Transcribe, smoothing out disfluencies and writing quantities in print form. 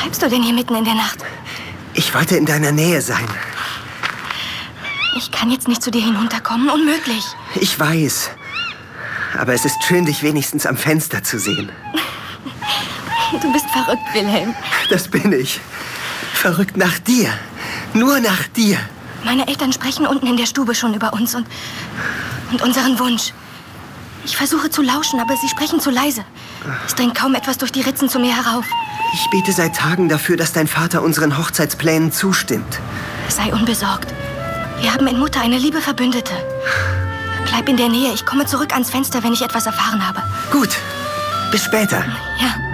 treibst du denn hier mitten in der Nacht? Ich wollte in deiner Nähe sein. Ich kann jetzt nicht zu dir hinunterkommen. Unmöglich. Ich weiß. Aber es ist schön, dich wenigstens am Fenster zu sehen. Du bist verrückt, Wilhelm. Das bin ich. Verrückt nach dir. Nur nach dir. Meine Eltern sprechen unten in der Stube schon über uns und unseren Wunsch. Ich versuche zu lauschen, aber sie sprechen zu leise. Es dringt kaum etwas durch die Ritzen zu mir herauf. Ich bete seit Tagen dafür, dass dein Vater unseren Hochzeitsplänen zustimmt. Sei unbesorgt. Wir haben in Mutter eine liebe Verbündete. Bleib in der Nähe. Ich komme zurück ans Fenster, wenn ich etwas erfahren habe. Gut. Bis später. Ja.